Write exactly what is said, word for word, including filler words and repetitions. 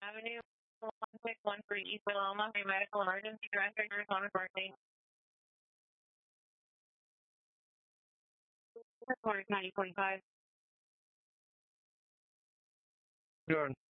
Avenue, one six one three East Willamette, a medical emergency, director, Arizona, Berkeley. Report ninety forty-five. Jordan.